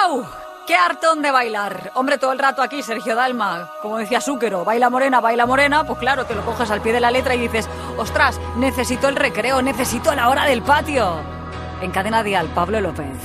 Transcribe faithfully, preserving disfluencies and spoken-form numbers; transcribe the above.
¡Au! ¡Qué hartón de bailar! Hombre, todo el rato aquí, Sergio Dalma, como decía Zúquero, baila morena, baila morena, pues claro, te lo coges al pie de la letra y dices, ostras, necesito el recreo, necesito la hora del patio. En Cadena Dial, Pablo López.